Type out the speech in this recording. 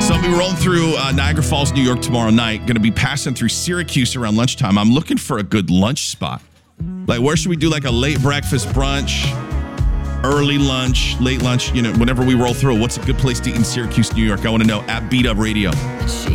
So I'll be rolling through Niagara Falls, New York tomorrow night. Going to be passing through Syracuse around lunchtime. I'm looking for a good lunch spot. Like, where should we do like a late breakfast brunch, early lunch, late lunch, whenever we roll through? What's a good place to eat in Syracuse, New York? I want to know at Beat Up Radio.